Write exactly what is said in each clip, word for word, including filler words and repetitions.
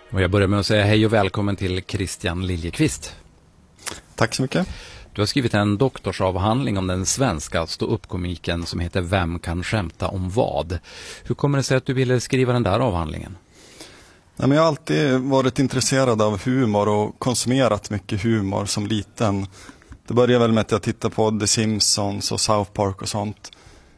Och jag börjar med att säga hej och välkommen till Christian Liljekvist. Tack så mycket. Du har skrivit en doktorsavhandling om den svenska ståuppkomiken som heter Vem kan skämta om vad? Hur kommer det sig att du ville skriva den där avhandlingen? Nej, men jag har alltid varit intresserad av humor och konsumerat mycket humor som liten. Det började väl med att jag tittade på The Simpsons och South Park och sånt.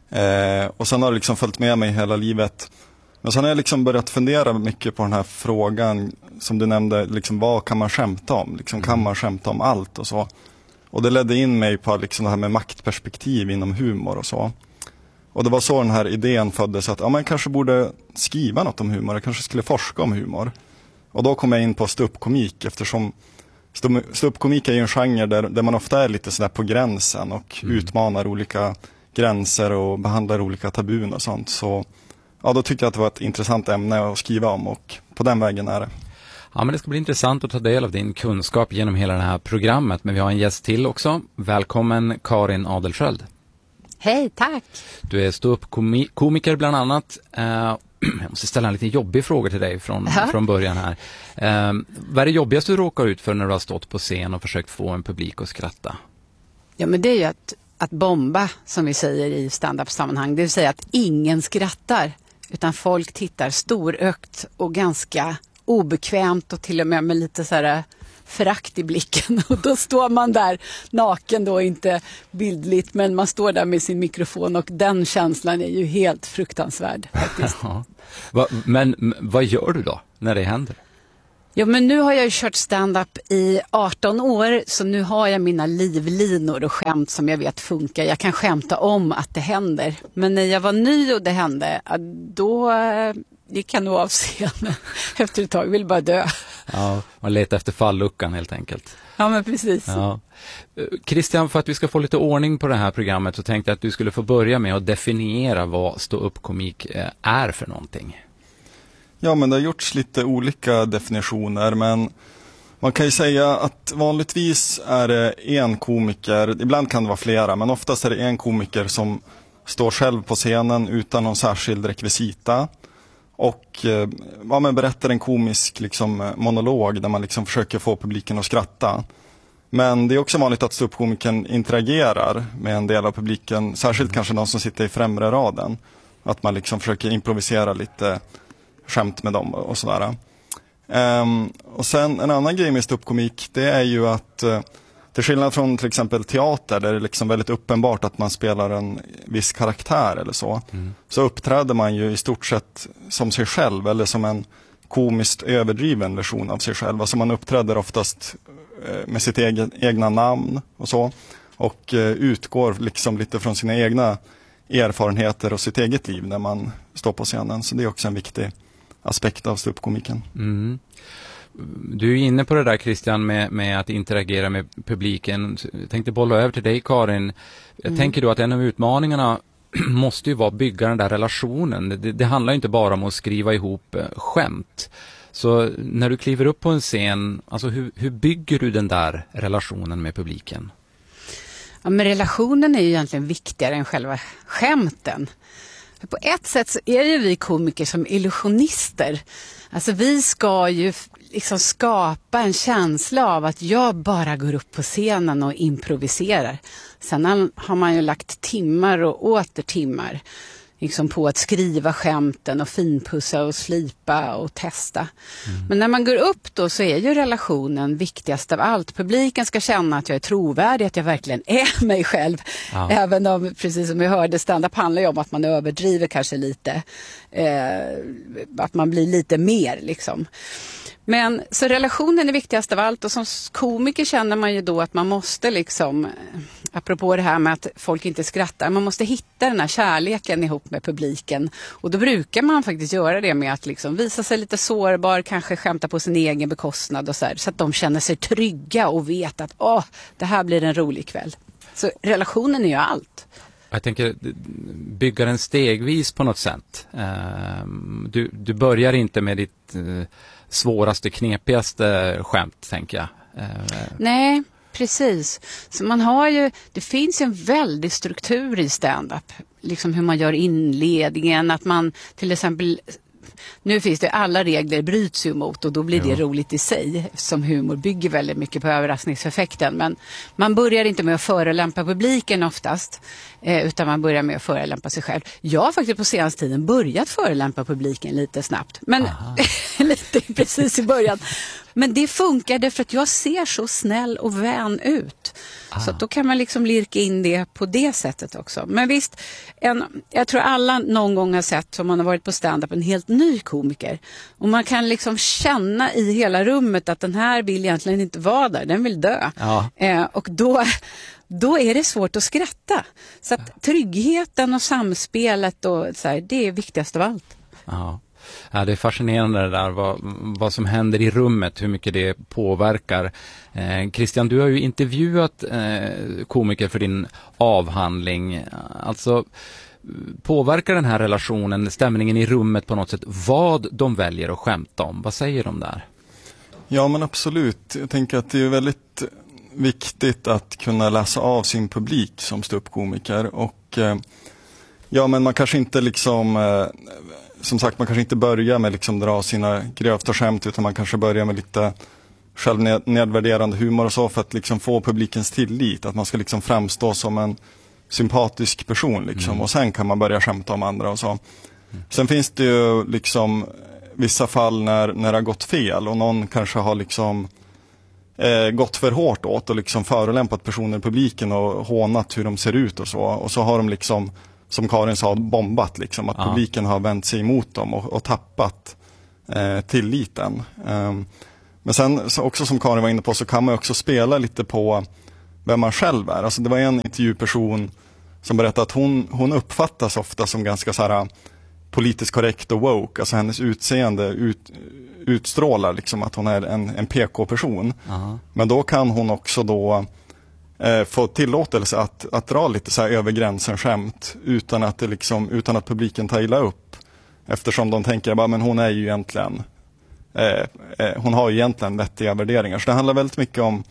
Eh, och sen har det liksom följt med mig hela livet. Men sen har jag liksom börjat fundera mycket på den här frågan som du nämnde, liksom, vad kan man skämta om? Liksom, kan man skämta om allt och så? Och det ledde in mig på liksom det här med maktperspektiv inom humor och så. Och det var så den här idén föddes att ja, man kanske borde skriva något om humor, jag kanske skulle forska om humor. Och då kom jag in på ståuppkomik, eftersom ståuppkomik är ju en genre där, där man ofta är lite sådär på gränsen och mm. utmanar olika gränser och behandlar olika tabun och sånt. Så ja, då tyckte jag att det var ett intressant ämne att skriva om, och på den vägen är det. Ja, men det ska bli intressant att ta del av din kunskap genom hela det här programmet. Men vi har en gäst till också. Välkommen Karin Adelsköld. Hej, tack. Du är ståuppkomiker bland annat. Uh, jag måste ställa en lite jobbig fråga till dig från, uh-huh. från början här. Uh, vad är det jobbigaste du råkar ut för när du har stått på scen och försökt få en publik att skratta? Ja, men det är ju att, att bomba, som vi säger i stand-up-sammanhang. Det vill säga att ingen skrattar, utan folk tittar storögt och ganska obekvämt och till och med med lite så här förakt i blicken. Och då står man där naken då, inte bildligt, men man står där med sin mikrofon, och den känslan är ju helt fruktansvärd faktiskt. Ja. Va, men vad gör du då när det händer? Ja, men nu har jag ju kört stand-up i arton år, så nu har jag mina livlinor och skämt som jag vet funkar. Jag kan skämta om att det händer. Men när jag var ny och det hände, då gick jag nog av scenen efter ett tag. Jag ville bara dö. Ja, man letar efter falluckan helt enkelt. Ja, men precis. Ja. Christian, för att vi ska få lite ordning på det här programmet så tänkte jag att du skulle få börja med att definiera vad ståuppkomik är för någonting. Ja, men det har gjorts lite olika definitioner, men man kan ju säga att vanligtvis är det en komiker, ibland kan det vara flera, men oftast är det en komiker som står själv på scenen utan någon särskild rekvisita och ja, men berättar en komisk liksom, monolog där man liksom försöker få publiken att skratta. Men det är också vanligt att ståuppkomikern interagerar med en del av publiken, särskilt kanske de som sitter i främre raden, att man liksom försöker improvisera lite skämt med dem och sådär. Um, och sen en annan grej med ståuppkomik, det är ju att uh, till skillnad från till exempel teater där det är liksom väldigt uppenbart att man spelar en viss karaktär eller så, mm. så uppträder man ju i stort sett som sig själv eller som en komiskt överdriven version av sig själv. Alltså man uppträder oftast uh, med sitt egen, egna namn och så, och uh, utgår liksom lite från sina egna erfarenheter och sitt eget liv när man står på scenen. Så det är också en viktig aspekt av ståuppkomiken. Mm. Du är inne på det där, Christian, med, med att interagera med publiken. Jag tänkte bolla över till dig, Karin. Jag mm. tänker då att en av utmaningarna måste ju vara att bygga den där relationen. Det, det handlar ju inte bara om att skriva ihop skämt. Så när du kliver upp på en scen, alltså hur, hur bygger du den där relationen med publiken? Ja, men relationen är ju egentligen viktigare än själva skämten. För på ett sätt så är ju vi komiker som illusionister. Alltså vi ska ju liksom skapa en känsla av att jag bara går upp på scenen och improviserar. Sen har man ju lagt timmar och åter timmar liksom på att skriva skämten och finpussa och slipa och testa. Mm. Men när man går upp då så är ju relationen viktigast av allt. Publiken ska känna att jag är trovärdig, att jag verkligen är mig själv. Ja. Även om, precis som vi hörde, stand-up handlar ju om att man överdriver kanske lite. Eh, att man blir lite mer liksom. Men så relationen är viktigast av allt, och som komiker känner man ju då att man måste liksom, apropå det här med att folk inte skrattar, man måste hitta den här kärleken ihop med publiken, och då brukar man faktiskt göra det med att liksom visa sig lite sårbar, kanske skämta på sin egen bekostnad och så här, så att de känner sig trygga och vet att åh, det här blir en rolig kväll. Så relationen är ju allt. Jag tänker bygga den stegvis på något sätt. Du, du börjar inte med ditt svåraste, knepigaste skämt, tänker jag. Nej, precis. Så man har ju, det finns ju en väldig struktur i stand-up. Liksom hur man gör inledningen, att man till exempel Nu finns det alla regler bryts ju mot och då blir det jo. roligt i sig, som humor bygger väldigt mycket på överraskningseffekten. Men man börjar inte med att förolämpa publiken oftast, eh, utan man börjar med att förolämpa sig själv. Jag har faktiskt på senaste tiden börjat förolämpa publiken lite snabbt, men lite precis i början. Men det funkar därför att jag ser så snäll och vän ut. Ah. Så att då kan man liksom lirka in det på det sättet också. Men visst, en, jag tror alla någon gång har sett, som man har varit på stand-up, en helt ny komiker. Och man kan liksom känna i hela rummet att den här vill egentligen inte vara där, den vill dö. Ja. Eh, och då, då är det svårt att skratta. Så att tryggheten och samspelet och så här, det är viktigast av allt. Ja. Ja, det är fascinerande det där, vad, vad som händer i rummet, hur mycket det påverkar. Eh, Christian, du har ju intervjuat eh, komiker för din avhandling. Alltså, påverkar den här relationen, stämningen i rummet på något sätt, vad de väljer att skämta om? Vad säger de där? Ja, men absolut. Jag tänker att det är väldigt viktigt att kunna läsa av sin publik som ståuppkomiker. Och eh, ja, men man kanske inte liksom... Eh, Som sagt, man kanske inte börjar med liksom dra sina grövsta skämt, utan man kanske börjar med lite självnedvärderande humor och så, för att liksom få publikens tillit. Att man ska liksom framstå som en sympatisk person liksom. Mm. Och sen kan man börja skämta om andra och så. Mm. Sen finns det ju liksom vissa fall när, när det har gått fel och någon kanske har liksom eh, gått för hårt åt och liksom förolämpat personer i publiken och hånat hur de ser ut och så. Och så har de liksom, som Karin sa, bombat liksom, att ja. publiken har vänt sig emot dem och, och tappat eh, tilliten. Um, men sen så också, som Karin var inne på, så kan man också spela lite på vem man själv är. Alltså det var en intervjuperson som berättade att hon, hon uppfattas ofta som ganska så här politiskt korrekt och woke. Alltså hennes utseende ut, utstrålar liksom att hon är en, en P K-person. Uh-huh. Men då kan hon också då eh, få tillåtelse att, att dra lite så här över gränsen skämt utan att, det liksom, utan att publiken tar illa upp. Eftersom de tänker, bara, men hon är ju egentligen eh, eh, hon har ju egentligen vettiga värderingar. Så det handlar väldigt mycket om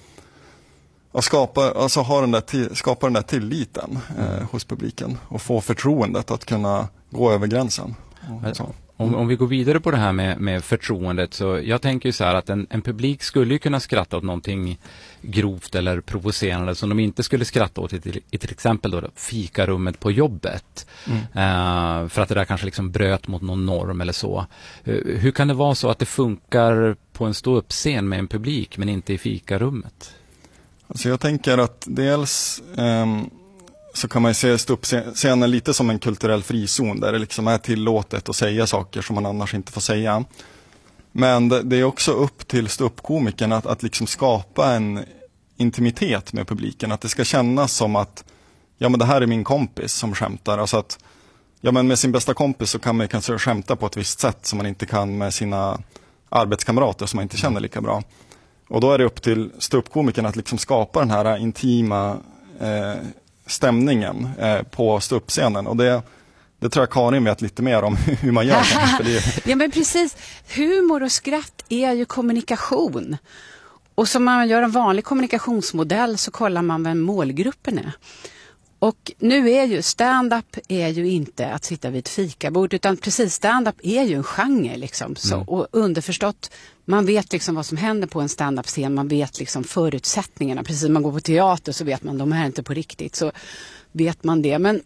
att skapa, alltså ha den där ti- skapa den där tilliten eh, hos publiken och få förtroendet att kunna gå över gränsen. Om, om vi går vidare på det här med, med förtroendet, så jag tänker ju så här att en, en publik skulle ju kunna skratta åt någonting grovt eller provocerande som de inte skulle skratta åt i till, i till exempel då fikarummet på jobbet. Mm. Uh, för att det där kanske liksom bröt mot någon norm eller så. Uh, hur kan det vara så att det funkar på en ståuppscen med en publik men inte i fikarummet? Alltså jag tänker att dels um, så kan man ju se ståuppscenen lite som en kulturell frizon där det liksom är tillåtet att säga saker som man annars inte får säga. Men det, det är också upp till ståuppkomikern att, att liksom skapa en intimitet med publiken. Att det ska kännas som att ja, men det här är min kompis som skämtar. Alltså att ja, men med sin bästa kompis så kan man kanske skämta på ett visst sätt som man inte kan med sina arbetskamrater som man inte känner lika bra. Och då är det upp till ståuppkomikern att liksom skapa den här intima eh, stämningen eh, på ståuppscenen. Och det, det tror jag Karin vet lite mer om hur man gör. För det... Ja, men precis. Humor och skratt är ju kommunikation. Och som man gör en vanlig kommunikationsmodell så kollar man vem målgruppen är. Och nu är ju stand-up är ju inte att sitta vid ett fikabord, utan precis stand-up är ju en genre liksom. Så, mm. Och underförstått, man vet liksom vad som händer på en stand-up-scen, man vet liksom förutsättningarna. Precis som man går på teater så vet man, de här är inte på riktigt, så vet man det. Men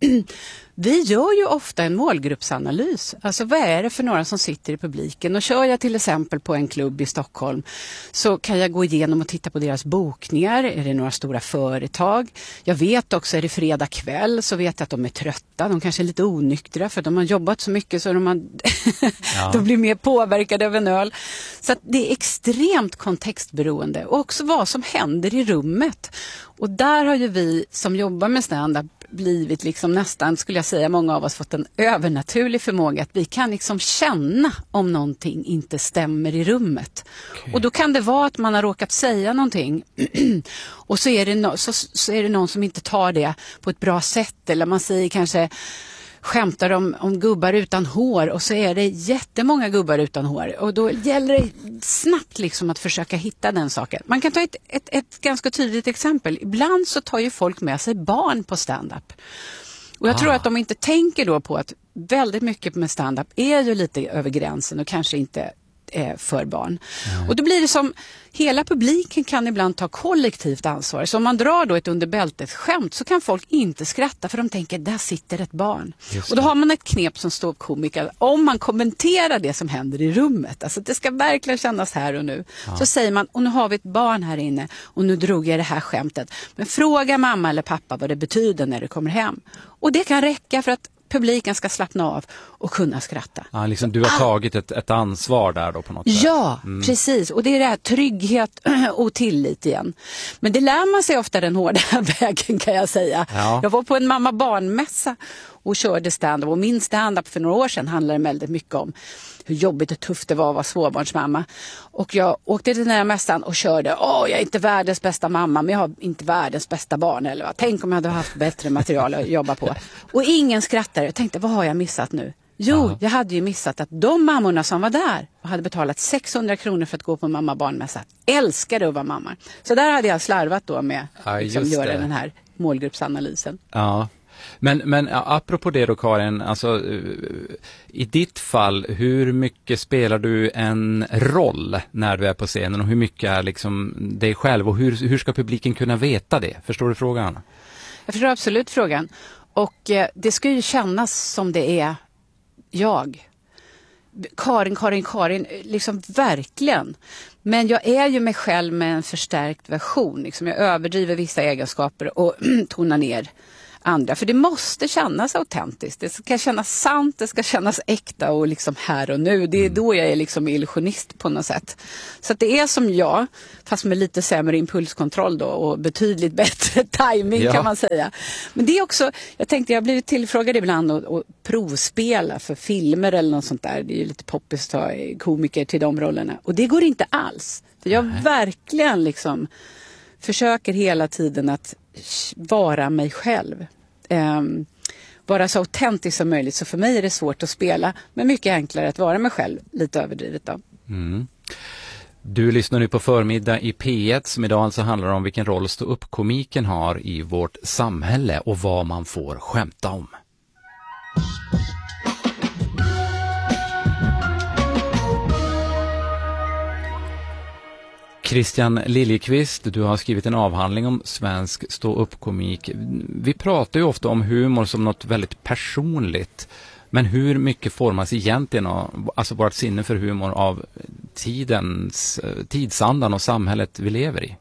vi gör ju ofta en målgruppsanalys. Alltså vad är det för några som sitter i publiken? Och kör jag till exempel på en klubb i Stockholm så kan jag gå igenom och titta på deras bokningar. Är det några stora företag? Jag vet också, är det fredag kväll så vet jag att de är trötta. De kanske är lite onyktra för de har jobbat så mycket så de, har ja. de blir mer påverkade av en öl. Så att det är extremt kontextberoende. Och också vad som händer i rummet. Och där har ju vi som jobbar med stand-up blivit liksom nästan, skulle jag säga, många av oss fått en övernaturlig förmåga att vi kan liksom känna om någonting inte stämmer i rummet. Okay. Och då kan det vara att man har råkat säga någonting och så är, det no- så, så är det någon som inte tar det på ett bra sätt, eller man säger kanske skämtar om, om gubbar utan hår och så är det jättemånga gubbar utan hår och då gäller det snabbt liksom att försöka hitta den saken. Man kan ta ett, ett, ett ganska tydligt exempel. Ibland så tar ju folk med sig barn på stand-up. Och jag Ah. tror att de inte tänker då på att väldigt mycket med stand-up är ju lite över gränsen och kanske inte eh, för barn. Mm. Och då blir det som, hela publiken kan ibland ta kollektivt ansvar. Så om man drar då ett under bältet skämt så kan folk inte skratta för de tänker, där sitter ett barn. Och då har man ett knep som står komiker. Om man kommenterar det som händer i rummet, alltså det ska verkligen kännas här och nu. Ja. Så säger man, och nu har vi ett barn här inne och nu drog jag det här skämtet. Men fråga mamma eller pappa vad det betyder när du kommer hem. Och det kan räcka för att publiken ska slappna av och kunna skratta. Ja, liksom du har tagit ett, ett ansvar där då på något sätt. Ja, mm. precis. Och det är det här trygghet och tillit igen. Men det lär man sig ofta den hårda vägen, kan jag säga. Ja. Jag var på en mamma-barnmässa och körde stand-up. Och min stand-up för några år sedan handlade väldigt mycket om hur jobbigt och tufft det var att vara småbarnsmamma. Och jag åkte till den här mässan och körde, åh, jag är inte världens bästa mamma, men jag har inte världens bästa barn. Eller vad? Tänk om jag hade haft bättre material att jobba på. Och ingen skrattade. Jag tänkte, vad har jag missat nu? Jo, Aha. jag hade ju missat att de mammorna som var där och hade betalat sexhundra kronor för att gå på mamma-barnmässa älskade att vara mamma. Så där hade jag slarvat då med att ja, liksom, göra den här målgruppsanalysen. Ja. Men, men apropå det då, Karin, alltså, i ditt fall, hur mycket spelar du en roll när du är på scenen och hur mycket är liksom dig själv och hur, hur ska publiken kunna veta det? Förstår du frågan? Jag förstår absolut frågan. Och eh, det ska ju kännas som det är jag. Karin, Karin, Karin, liksom verkligen. Men jag är ju mig själv med en förstärkt version. Liksom jag överdriver vissa egenskaper och tonar ner andra. För det måste kännas autentiskt. Det ska kännas sant, det ska kännas äkta och liksom här och nu. Det är då jag är liksom illusionist på något sätt. Så att det är som jag, fast med lite sämre impulskontroll då och betydligt bättre timing ja. kan man säga. Men det är också, jag tänkte jag har blivit tillfrågad ibland att, att provspela för filmer eller något sånt där. Det är ju lite poppis att ta komiker till de rollerna. Och det går inte alls. För jag Nej. verkligen liksom försöker hela tiden att vara mig själv. Um, vara så autentisk som möjligt. Så för mig är det svårt att spela, men mycket enklare att vara mig själv, lite överdrivet då. Mm. Du lyssnar nu på Förmiddag i P ett som idag alltså handlar om vilken roll stå-upp-komiken har i vårt samhälle och vad man får skämta om. Christian Liljekvist, du har skrivit en avhandling om svensk stå-upp-komik. Vi pratar ju ofta om humor som något väldigt personligt. Men hur mycket formas egentligen av, alltså vårt sinne för humor av tidens, tidsandan och samhället vi lever i?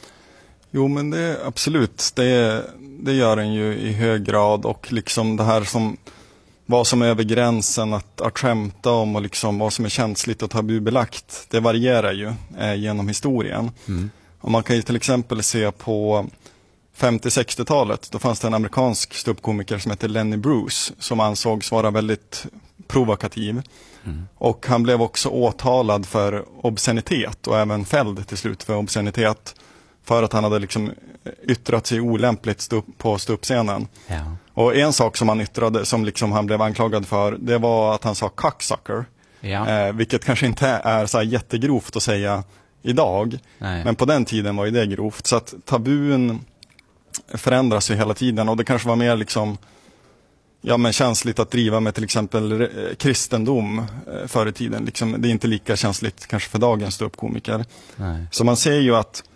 Jo, men det är absolut. Det, det gör den ju i hög grad. Och liksom det här som vad som är över gränsen att, att skämta om och liksom vad som är känsligt och tabubelagt, det varierar ju eh, genom historien. Mm. Och man kan ju till exempel se på femtio-sextiotalet, då fanns det en amerikansk ståuppkomiker som heter Lenny Bruce som ansågs vara väldigt provokativ. Mm. Och han blev också åtalad för obscenitet och även fälld till slut för obscenitet för att han hade liksom yttrat sig olämpligt stå, på ståuppscenen. Ja. Och en sak som han yttrade, som liksom han blev anklagad för, det var att han sa cocksucker. Ja. Eh, vilket kanske inte är så här jättegrovt att säga idag. Nej. Men på den tiden var ju det grovt. Så att tabun förändras ju hela tiden. Och det kanske var mer liksom, ja, men känsligt att driva med till exempel eh, kristendom eh, förr i tiden. Liksom, det är inte lika känsligt kanske för dagens ståuppkomiker. Nej. Så man ser ju att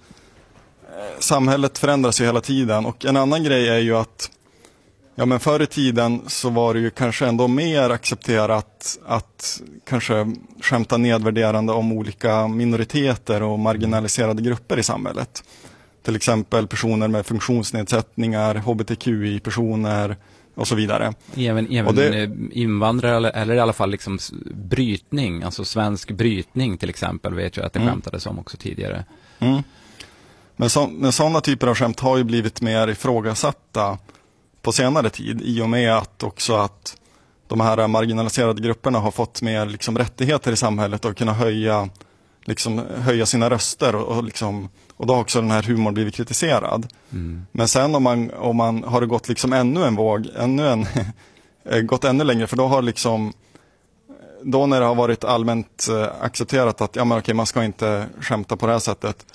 eh, samhället förändras ju hela tiden. Och en annan grej är ju att ja, men förr i tiden så var det ju kanske ändå mer accepterat att kanske skämta nedvärderande om olika minoriteter och marginaliserade grupper i samhället. Till exempel personer med funktionsnedsättningar, H B T Q I-personer och så vidare. Även, även det, invandrare eller, eller i alla fall liksom brytning, alltså svensk brytning till exempel, vet jag att det mm. skämtades om också tidigare. Mm. Men, så, men sådana typer av skämt har ju blivit mer ifrågasatta på senare tid, i och med att också att de här marginaliserade grupperna har fått mer liksom rättigheter i samhället och kunna höja, liksom, höja sina röster och, och, liksom, och då har också den här humorn blivit kritiserad. Mm. Men sen om man, om man har det gått liksom ännu en våg, ännu en gått ännu längre, för då har liksom då när det har varit allmänt accepterat att ja, men okej, man ska inte skämta på det här sättet,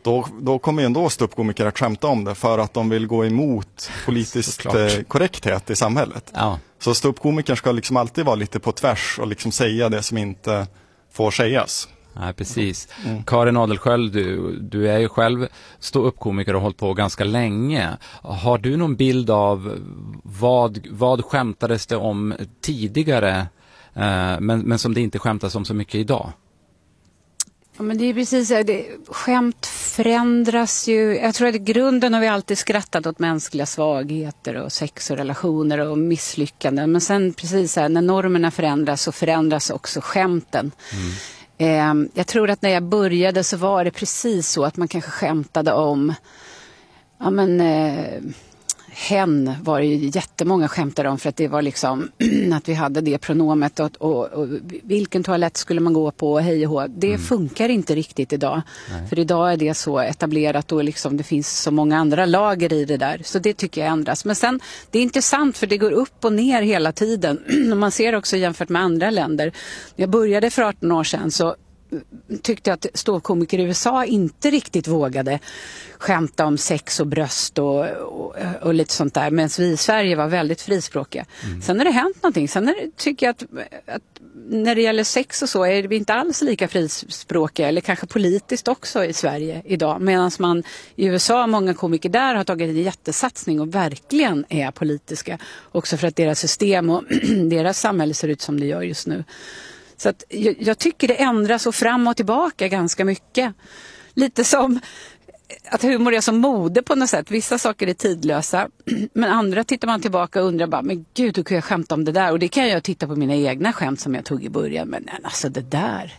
då, då kommer ju ändå ståuppkomiker att skämta om det för att de vill gå emot politisk korrekthet i samhället. Ja. Så ståuppkomikern ska liksom alltid vara lite på tvärs och liksom säga det som inte får sägas. Nej, precis. Mm. Karin Adelsköld, du, du är ju själv ståuppkomiker och har hållit på ganska länge. Har du någon bild av vad, vad skämtades det om tidigare eh, men, men som det inte skämtas om så mycket idag? Ja, men det är precis så. Det, skämt förändras ju. Jag tror att i grunden har vi alltid skrattat åt mänskliga svagheter och sex och relationer och misslyckanden. Men sen precis så här, när normerna förändras så förändras också skämten. Mm. Eh, jag tror att när jag började så var det precis så att man kanske skämtade om ja men eh, hen var ju jättemånga skämtade om för att det var liksom att vi hade det pronomet och, och, och vilken toalett skulle man gå på och hej och hå. Det mm. funkar inte riktigt idag. Nej. För idag är det så etablerat och liksom det finns så många andra lager i det där. Så det tycker jag ändras. Men sen, det är intressant för det går upp och ner hela tiden. Och man ser också jämfört med andra länder. När jag började för arton år sedan så tyckte jag att ståuppkomiker i U S A inte riktigt vågade skämta om sex och bröst och, och, och lite sånt där, medan vi i Sverige var väldigt frispråkiga. Mm. Sen har det hänt någonting. Sen är det, tycker jag att, att när det gäller sex och så är vi inte alls lika frispråkiga, eller kanske politiskt också i Sverige idag, medan man i U S A, många komiker där har tagit en jättesatsning och verkligen är politiska, också för att deras system och deras samhälle ser ut som det gör just nu. Så att jag, jag tycker det ändras och fram och tillbaka ganska mycket. Lite som att humor är som mode på något sätt. Vissa saker är tidlösa, men andra tittar man tillbaka och undrar bara, men gud, hur kan jag skämta om det där? Och det kan jag titta på mina egna skämt som jag tog i början. Men alltså det där.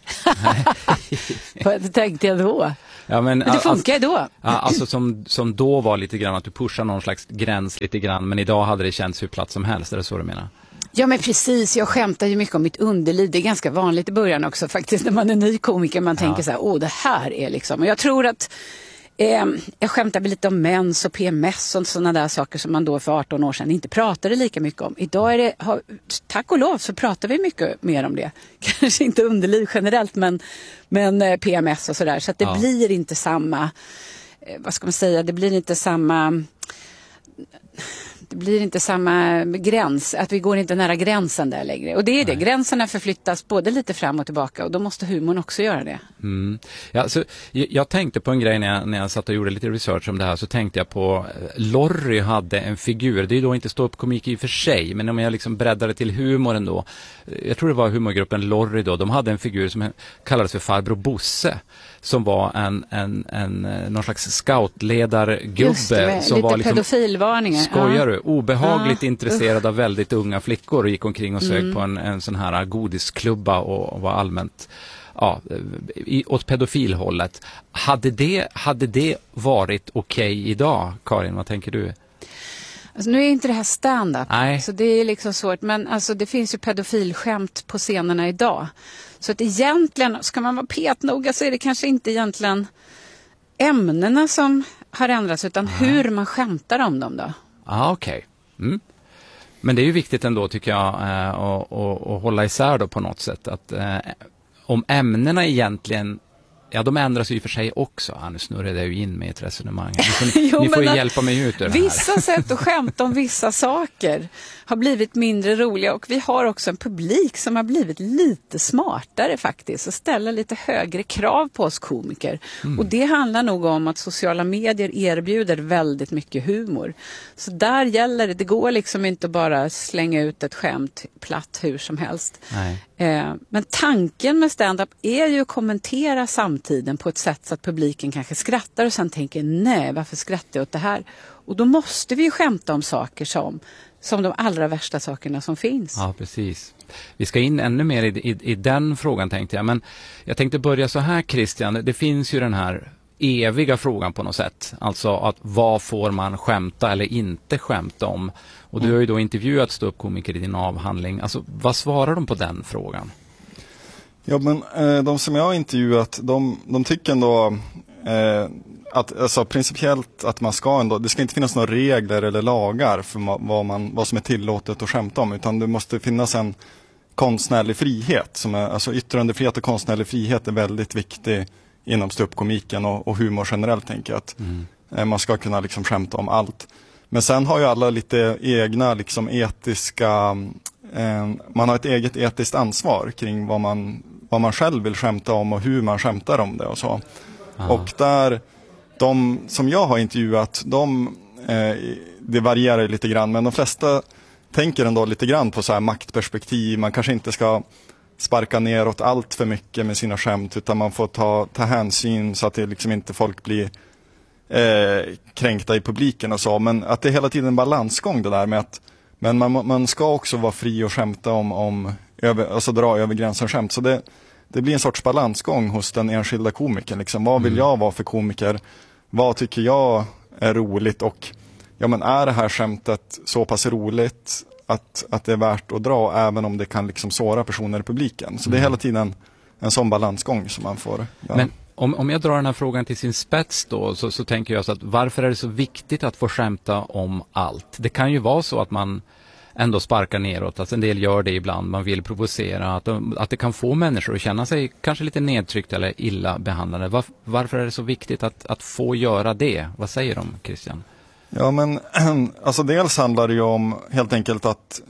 Vad tänkte jag då? Ja, men, men det funkar ju då. Ja, alltså som, som då var lite grann att du pushar någon slags gräns lite grann, men idag hade det känts hur platt som helst. Är det så du menar? Ja, men precis, jag skämtar ju mycket om mitt underliv. Det är ganska vanligt i början också faktiskt, när man är ny komiker. Man ja. tänker så här, åh, det här är liksom. Och jag tror att eh, jag skämtar lite om mens och P M S och sådana där saker som man då för arton år sedan inte pratade lika mycket om. Idag är det, har, tack och lov, så pratar vi mycket mer om det. Kanske inte underliv generellt, men, men eh, P M S och sådär. Så att det ja. blir inte samma, eh, vad ska man säga, det blir inte samma... Det blir inte samma gräns, att vi går inte nära gränsen där längre. Och det är det, Nej. gränserna förflyttas både lite fram och tillbaka, och då måste humorn också göra det. Mm. Ja, så jag, jag tänkte på en grej när jag, när jag satt och gjorde lite research om det här, så tänkte jag på Lorry hade en figur, det är då inte ståuppkomik i och för sig, men om jag liksom breddade till humoren då, jag tror det var humorgruppen Lorry då, de hade en figur som kallades för Farbror Bosse, som var en, en, en någon slags scoutledargubbe som lite var liksom pedofilvarningar. Skojar du? Obehagligt ja. intresserad av väldigt unga flickor och gick omkring och sög mm. på en, en sån här godisklubba och, och var allmänt ja, i, åt pedofilhållet. Hade det, hade det varit okej okay idag, Karin? Vad tänker du? Alltså, nu är inte det här stand-up, Nej. så det är liksom svårt, men alltså, det finns ju pedofilskämt på scenerna idag. Så att egentligen, ska man vara petnoga, så är det kanske inte egentligen ämnena som har ändrats, utan Nej. hur man skämtar om dem då. Ah, okej. Okay. Mm. Men det är ju viktigt ändå, tycker jag, eh, att, att, att hålla isär då på något sätt. Att, eh, om ämnena egentligen, ja, de ändras ju i och för sig också. Ah, nu snurrar jag ju in med ett resonemang. Ni får, jo, ni får ju hjälpa mig ut ur det här. Vissa sätt att skämta om vissa saker har blivit mindre roliga, och vi har också en publik som har blivit lite smartare faktiskt och ställer lite högre krav på oss komiker. Mm. Och det handlar nog om att sociala medier erbjuder väldigt mycket humor. Så där gäller det, det går liksom inte bara slänga ut ett skämt platt hur som helst. Nej. Eh, men tanken med stand-up är ju att kommentera samtiden på ett sätt så att publiken kanske skrattar och sen tänker, nej, varför skrattar jag åt det här? Och då måste vi ju skämta om saker som som de allra värsta sakerna som finns. Ja, precis. Vi ska in ännu mer i, i, i den frågan, tänkte jag. Men jag tänkte börja så här, Christian. Det finns ju den här eviga frågan på något sätt. Alltså att vad får man skämta eller inte skämta om? Och du har ju då intervjuat ståuppkomiker i din avhandling. Alltså, vad svarar de på den frågan? Ja, men eh, de som jag har intervjuat, de, de tycker ändå eh, att, alltså, principiellt att man ska ändå, det ska inte finnas några regler eller lagar för vad, man, vad som är tillåtet att skämta om, utan det måste finnas en konstnärlig frihet. Som är, alltså yttrandefrihet och konstnärlig frihet är väldigt viktig inom ståuppkomiken och, och humor generellt, tänker jag att mm. eh, man ska kunna liksom skämta om allt. Men sen har ju alla lite egna liksom etiska, eh, man har ett eget etiskt ansvar kring vad man, vad man själv vill skämta om och hur man skämtar om det och så. Aha. Och där, de som jag har intervjuat, de, eh, det varierar lite grann, men de flesta tänker ändå lite grann på så här maktperspektiv. Man kanske inte ska sparka neråt allt för mycket med sina skämt, utan man får ta, ta hänsyn så att det liksom inte folk blir eh, kränkta i publiken och så. Men att det är hela tiden en balansgång det där med att men man, man ska också vara fri och skämta om, om över, alltså dra över gränsen skämt. Så det, det blir en sorts balansgång hos den enskilda komikern. Liksom. Vad vill jag vara för komiker? Vad tycker jag är roligt? Och ja, men är det här skämtet så pass roligt att, att det är värt att dra, även om det kan liksom såra personer i publiken? Så mm. det är hela tiden en sån balansgång som man får göra. Men om, om jag drar den här frågan till sin spets då, så, så tänker jag så att varför är det så viktigt att få skämta om allt? Det kan ju vara så att man ändå sparkar neråt, att en del gör det ibland, man vill provocera, att, de, att det kan få människor att känna sig kanske lite nedtryckt eller illa behandlade. Var, varför är det så viktigt att, att få göra det? Vad säger de, Christian? Ja, men alltså dels handlar det ju om helt enkelt att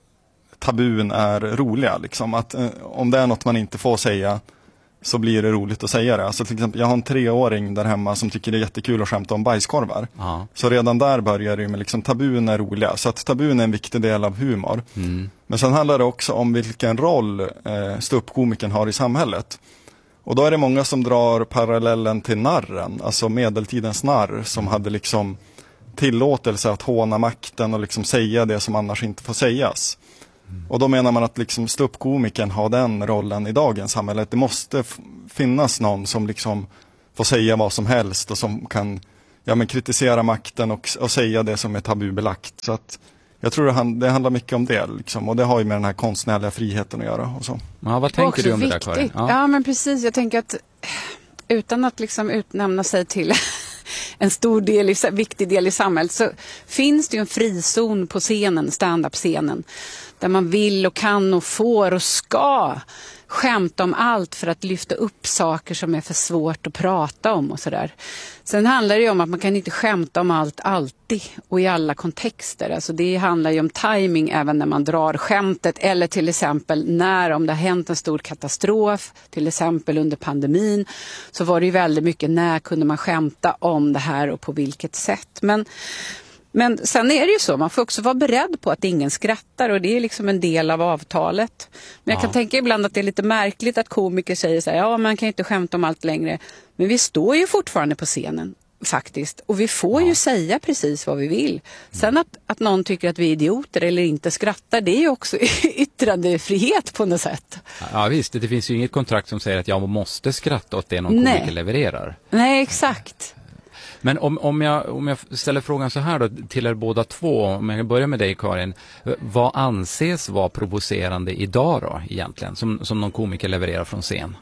tabun är roliga. Liksom. Att eh, om det är något man inte får säga så blir det roligt att säga det. Alltså till exempel, jag har en treåring där hemma som tycker det är jättekul att skämta om bajskorvar. Ja. Så redan där börjar det ju med liksom, tabun är roliga. Så att tabun är en viktig del av humor. Mm. Men sen handlar det också om vilken roll eh, ståuppkomikern har i samhället. Och då är det många som drar parallellen till narren, alltså medeltidens narr som hade liksom tillåtelse att håna makten och liksom säga det som annars inte får sägas. Mm. Och då menar man att liksom ståuppkomikern har den rollen i dagens samhälle. Det måste f- finnas någon som liksom får säga vad som helst och som kan ja, men kritisera makten och, och säga det som är tabubelagt. Så att jag tror det, hand, det handlar mycket om det. Liksom, och det har ju med den här konstnärliga friheten att göra. Och så. Ja, vad tänker du om viktigt. Det där, Karin? Ja. ja, men precis. Jag tänker att utan att liksom utnämna sig till en stor del, viktig del i samhället, så finns det ju en frizon på scenen, stand-up-scenen, där man vill och kan och får och ska skämta om allt för att lyfta upp saker som är för svårt att prata om och sådär. Sen handlar det ju om att man kan inte skämta om allt alltid och i alla kontexter. Alltså det handlar ju om timing även när man drar skämtet, eller till exempel när, om det har hänt en stor katastrof, till exempel under pandemin, så var det ju väldigt mycket när kunde man skämta om det här och på vilket sätt. Men Men sen är det ju så, man får också vara beredd på att ingen skrattar, och det är liksom en del av avtalet. Men jag kan ja. tänka ibland att det är lite märkligt att komiker säger så här, ja, man kan inte skämta om allt längre. Men vi står ju fortfarande på scenen faktiskt, och vi får ja. ju säga precis vad vi vill. Sen att, att någon tycker att vi är idioter eller inte skrattar, det är ju också yttrandefrihet på något sätt. Ja visst, det finns ju inget kontrakt som säger att jag måste skratta åt det någon komiker Nej. levererar. Nej, exakt. Men om, om, jag, om jag ställer frågan så här då, till er båda två, om jag börjar med dig, Karin, vad anses vara provocerande idag då egentligen, som, som någon komiker levererar från scen?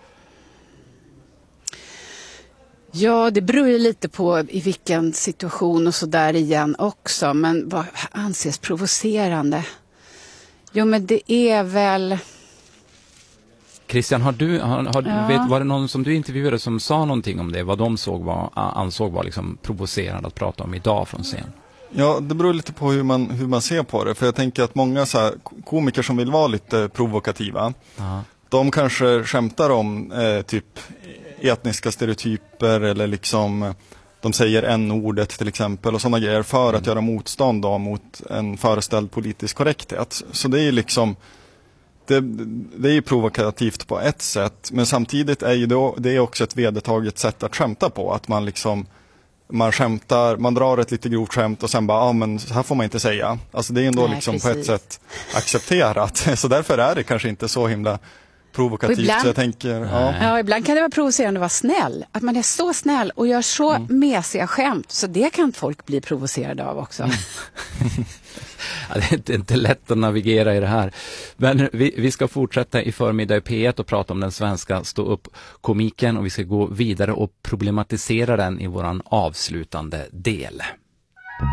Ja, det beror ju lite på i vilken situation och så där igen också, men vad anses provocerande? Jo, men det är väl... Christian, har du, har, har, ja. vet, var det någon som du intervjuade som sa någonting om det? Vad de såg var, ansåg var liksom provocerande att prata om idag från scen? Ja, det beror lite på hur man, hur man ser på det. För jag tänker att många så här, komiker som vill vara lite provokativa, Aha. de kanske skämtar om eh, typ etniska stereotyper, eller liksom de säger en-ordet till exempel och sådana grejer för mm. att göra motstånd då, mot en föreställd politisk korrekthet. Så det är liksom... Det, det är ju provokativt på ett sätt, men samtidigt är ju det, det är också ett vedertaget sätt att skämta på, att man liksom man skämtar, man drar ett lite grovt skämt och sen bara, ja ah, men så här får man inte säga. Alltså det är ändå Nej, liksom precis. på ett sätt accepterat, så därför är det kanske inte så himla provokativt. Ibland, så jag tänker, ja. ja, ibland kan det vara provocerande att vara snäll, att man är så snäll och gör så mm. mesiga skämt, så det kan folk bli provocerade av också. Mm. Ja, det är inte lätt att navigera i det här. Men vi, vi ska fortsätta i förmiddag i P ett och prata om den svenska stå-upp-komiken, och vi ska gå vidare och problematisera den i våran avslutande del.